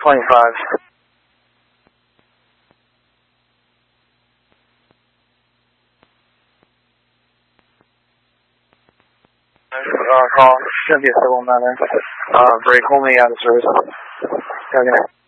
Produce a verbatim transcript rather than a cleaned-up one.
twenty-five. Uh, call, shouldn't be a civil matter. Uh, break only out of service. Okay.